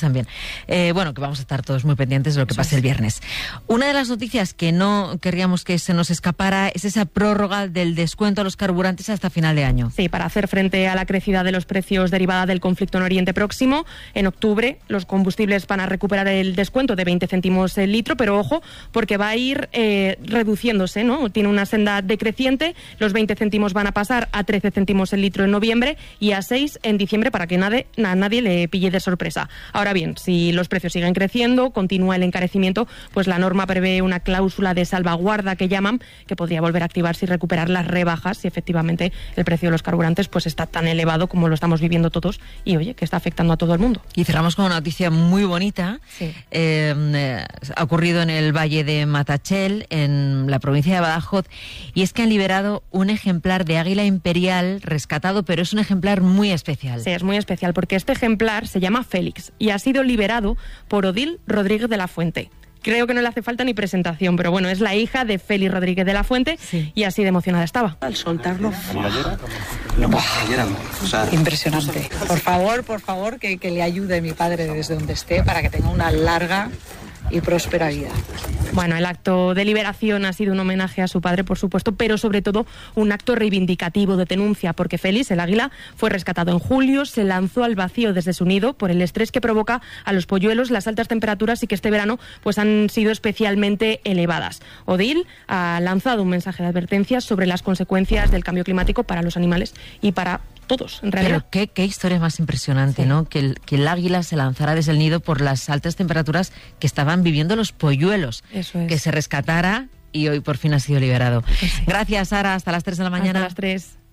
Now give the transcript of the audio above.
bien. Bueno, que vamos a estar todos muy pendientes de lo que pase el viernes. Una de las noticias que no querríamos que se nos escapara es esa prórroga del descuento a los carburantes hasta final de año. Sí, para hacer frente a la crecida de los precios derivada del conflicto en Oriente Próximo, en octubre los combustibles van a recuperar el descuento de 20 céntimos el litro, pero ojo, porque va a ir reduciéndose, ¿no? Tiene una senda decreciente, los 20 céntimos van a pasar a 13 céntimos el litro en noviembre y a 6 en diciembre, para que a nadie le pille de sorpresa. Ahora bien, si los precios siguen creciendo, continúa el encarecimiento, pues la norma prevé una cláusula de salvaguarda que llaman, que podría volver a activarse y recuperar las rebajas si efectivamente el precio de los carburantes pues está tan elevado como lo estamos viviendo todos y, oye, que está afectando a todo el mundo. Y cerramos con una noticia muy bonita. Sí. Ha ocurrido en el Valle de Matachel, en la provincia de Badajoz, y es que han liberado un ejemplar de águila imperial rescatado, pero es un ejemplar muy especial. Sí, es muy especial porque este ejemplar se llama Félix y ha sido liberado por Odil Rodríguez de la Fuente. Creo que no le hace falta ni presentación, pero bueno, es la hija de Félix Rodríguez de la Fuente, sí. Y así de emocionada estaba. Al soltarlo, impresionante. Por favor, que le ayude mi padre desde donde esté para que tenga una larga y próspera vida. Bueno, el acto de liberación ha sido un homenaje a su padre, por supuesto, pero sobre todo un acto reivindicativo de denuncia, porque Félix, el águila, fue rescatado en julio, se lanzó al vacío desde su nido por el estrés que provoca a los polluelos las altas temperaturas y que este verano pues han sido especialmente elevadas. Odil ha lanzado un mensaje de advertencia sobre las consecuencias del cambio climático para los animales y para todos, en realidad. Pero qué historia más impresionante, sí. ¿No? Que el águila se lanzara desde el nido por las altas temperaturas que estaban viviendo los polluelos. Eso es. Que se rescatara y hoy por fin ha sido liberado. Pues sí. Gracias, Sara. Hasta las 3 de la mañana. Hasta las 3.